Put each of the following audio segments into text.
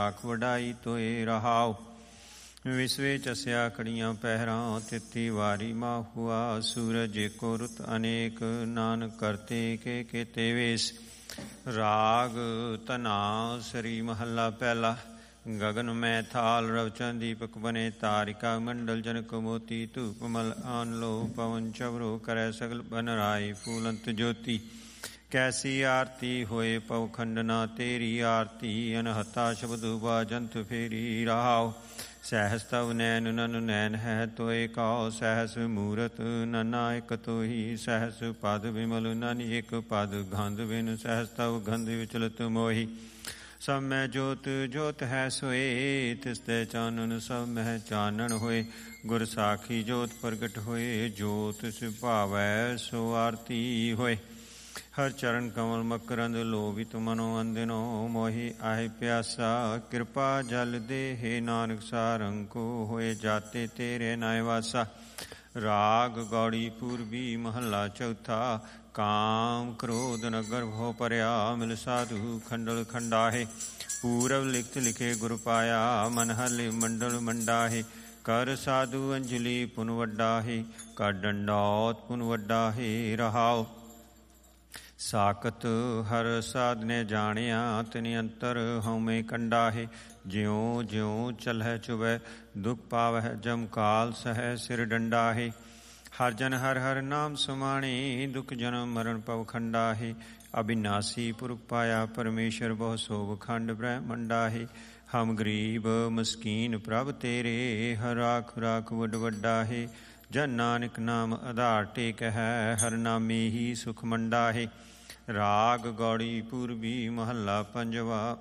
ਆਖ ਵਡਾਈ ਤੋਏ ਰਹਾਉ। ਵਿਸਵੇ ਚਸਿਆ ਕੜੀਆਂ ਪਹਿਰਾਂ ਤਿੱਤੀ ਵਾਰੀ ਮਾਹੁਆ। ਸੂਰਜ ਏਕੋ ਰੁੱਤ ਅਨੇਕ ਨਾਨਕ ਕਰਤੇ ਕੇ ਕੇਤੇ ਵੇਸ। ਰਾਗ ਧਨਾ ਸ੍ਰੀ ਮਹੱਲਾ ਪਹਿਲਾ। ਗਗਨ ਮੈਂ ਥਾਲ ਰਵਚਨ ਦੀਪਕ ਬਨੇ ਤਾਰਿਕਾ ਮੰਡਲ ਜਨਕ ਮੋਤੀ ਧੂਪ ਮਲ ਆਨ ਲੋ ਪਵਨ ਚਵਰੋ ਕਰੈ ਸਗਲ ਬਨ ਰਾਏ ਫੂਲੰਤ ਜੋਤੀ। ਕੈਸੀ ਆਰਤੀ ਹੋਏ ਪਵ ਖੰਡਨਾ ਤੇਰੀ ਆਰਤੀ ਅਨਹਤਾ ਸ਼ਬਦੁਬਾ ਜੰਤ ਫੇਰੀ ਰਹਾਉ। ਸਹਿਸ ਤਵ ਨੈਨ ਨਨ ਨੈਨ ਹੈ ਤੋਏ ਕਾਉ। ਸਹਿਸ ਮੂਰਤ ਨਨਾ ਇਕ ਤੋਹੀ। ਸਹਿਸ ਪਦ ਵਿਮਲ ਨਨ ਇਕ ਪਦ ਗੰਧ ਬਿਨ। ਸਹਿਸ ਤਵ ਗੰਧ ਵਿਚਲਤ ਮੋਹੀ। ਸਭ ਮਹਿ ਜੋਤ ਜੋਤ ਹੈ ਸੋਏ। ਤਿਸਤੇ ਚਾਨਣ ਸਭ ਮਹਿ ਚਾਨਣ ਹੋਏ। ਗੁਰ ਸਾਖੀ ਜੋਤ ਪ੍ਰਗਟ ਹੋਏ। ਜੋਤ ਸੁਭਾਵੈ ਸੋ ਆਰਤੀ ਹੋਏ। ਹਰ ਚਰਨ ਕਮਲ ਮਕਰੰਦ ਲੋਭਿਤ ਮਨੋ ਅੰਦਿਨੋ ਮੋਹੀ ਆਹੇ ਪਿਆਸਾ। ਕਿਰਪਾ ਜਲ ਦੇਹੇ ਨਾਨਕ ਸਾਰੰਕੋ ਹੋਏ ਜਾਤੇ ਤੇਰੇ ਨਾਇ ਵਾਸਾ। ਰਾਗ ਗੌੜੀ ਪੂਰਬੀ ਮਹੱਲਾ ਚੌਥਾ। ਕਾਮ ਕ੍ਰੋਧ ਨਗਰ ਭਉ ਭਰਿਆ ਮਿਲ ਸਾਧੂ ਖੰਡਲ ਖੰਡਾਹੇ। ਪੂਰਬ ਲਿਖਤ ਲਿਖੇ ਗੁਰ ਪਾਇਆ ਮਨ ਹਲੇ ਮੰਡਲ ਮੰਡਾਹੇ। ਕਰ ਸਾਧੂ ਅੰਜਲੀ ਪੁਨ ਵੱਡਾਹੇ ਕਰ ਡੰਡੌਤ ਪੁਨ ਵੱਡਾਹੇ ਰਹਾਉ। ਸਾਕਤ ਹਰ ਸਾਧ ਨੇ ਜਾਣਿਆ ਤਿਨ ਅੰਤਰ ਹਉਮੈ ਕੰਡਾਹੇ। ਜਿਉ ਜਿਉ ਚਲਹਿ ਚੁਬੈ ਦੁਖ ਪਾਵਹਿ ਜਮ ਕਾਲ ਸਹਿ ਸਿਰ ਡੰਡਾਹੇ। ਹਰ ਜਨ ਹਰ ਹਰ ਨਾਮ ਸੁਮਾਣੇ ਦੁਖ ਜਨਮ ਮਰਨ ਪਵ ਖੰਡਾਹੇ। ਅਬਿਨਾਸੀ ਪੁਰਖ ਪਾਇਆ ਪਰਮੇਸ਼ਰ ਬਹੁ ਸੋਭ ਖੰਡ ਬ੍ਰਹਮੰਡਾਹੇ। ਹਮ ਗਰੀਬ ਮਸਕੀਨ ਪ੍ਰਭ ਤੇਰੇ ਹਰ ਰਾਖ ਰਾਖ ਵੱਡ ਵੱਡਾਹੇ। ਜਨ ਨਾਨਕ ਨਾਮ ਆਧਾਰ ਟੇਕ ਹੈ ਹਰ ਨਾਮੇ ਹੀ ਸੁਖ ਮੰਡਾਹੇ। ਰਾਗ ਗੌੜੀ ਪੂਰਬੀ ਮਹੱਲਾ ਪੰਜਵਾ।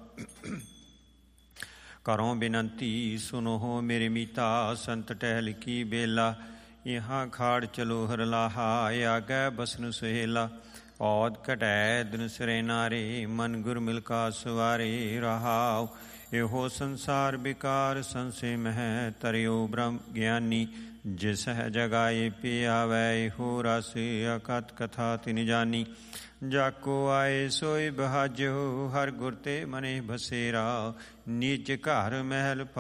ਕਰੋ ਬੇਨੰਤੀ ਸੁਨੋ ਮੇਰੇ ਮੀਤਾ ਸੰਤ ਟਹਿਲ ਕੀ ਬੇਲਾ। ਇਹਾਂ ਖਾੜ ਚਲੋ ਹਰ ਲਾਹਾ ਆਗੈ ਬਸਨ ਸੁਹੇਲਾ। ਔਦ ਘਟੈ ਦਿਨ ਸਿਰੇ ਨਾਰੇ ਮਨ ਗੁਰ ਮਿਲਕਾ ਸਵਾਰੇ ਰਹਾਉ। ਇਹੋ ਸੰਸਾਰ ਬਿਕਾਰ ਸੰਸੇ ਮਹਿ ਤਰਿਓ ਬ੍ਰਹਮ ਗਿਆਨੀ। ਜਿਸ ਹੈ ਜਗਾਏ ਪਿਆਵੈ ਇਹੋ ਰਸ ਅਕਥ ਕਥਾ ਤਿਨ ਜਾਨੀ। ਜਾਕੋ ਆਏ ਸੋਈ ਬਹਾਜੋ ਹਰ ਗੁਰ ਤੇ ਮਨੇ ਬਸੇਰਾ। ਨਿਜ ਘਰ ਮਹਿਲ